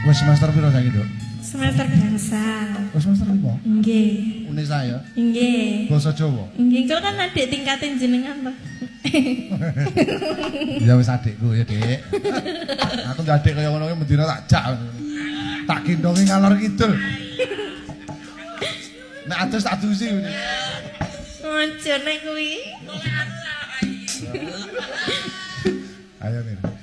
Wis semester piro saiki, Dok? Semester gangsal. Wis semester piro? Nggih. Unesa ya? Nggih. Basa Jawa. Nggih, kok kan adik tingkatin jenengan to. Ya wis adikku ya, Dik. Aku ndak adik kaya ngono ki mendina tak jak. Tak gendongi ngalor kidul. Nek atus tak dusi. Ojo nek kuwi. Ayo, Mir.